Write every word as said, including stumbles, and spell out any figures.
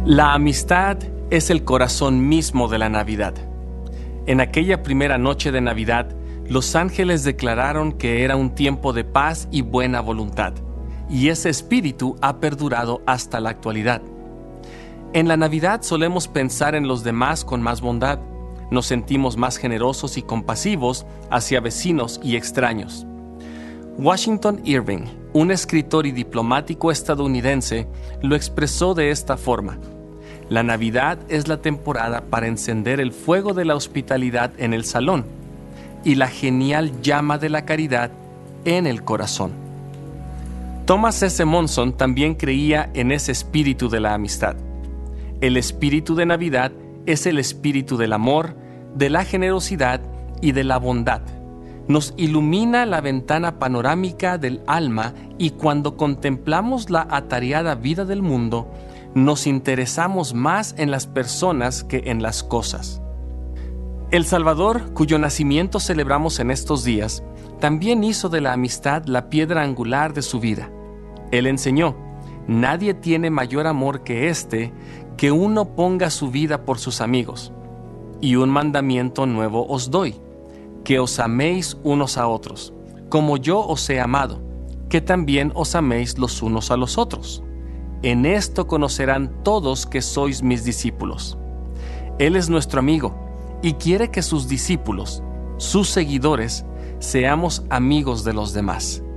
La amistad es el corazón mismo de la Navidad. En aquella primera noche de Navidad, los ángeles declararon que era un tiempo de paz y buena voluntad, y ese espíritu ha perdurado hasta la actualidad. En la Navidad solemos pensar en los demás con más bondad, nos sentimos más generosos y compasivos hacia vecinos y extraños. Washington Irving, un escritor y diplomático estadounidense, lo expresó de esta forma: la Navidad es la temporada para encender el fuego de la hospitalidad en el salón y la genial llama de la caridad en el corazón. Thomas S. Monson también creía en ese espíritu de la amistad. El espíritu de Navidad es el espíritu del amor, de la generosidad y de la bondad. Nos ilumina la ventana panorámica del alma y cuando contemplamos la atareada vida del mundo, nos interesamos más en las personas que en las cosas. El Salvador, cuyo nacimiento celebramos en estos días, también hizo de la amistad la piedra angular de su vida. Él enseñó: nadie tiene mayor amor que este, que uno ponga su vida por sus amigos. Y un mandamiento nuevo os doy, que os améis unos a otros, como yo os he amado, que también os améis los unos a los otros. En esto conocerán todos que sois mis discípulos. Él es nuestro amigo y quiere que sus discípulos, sus seguidores, seamos amigos de los demás.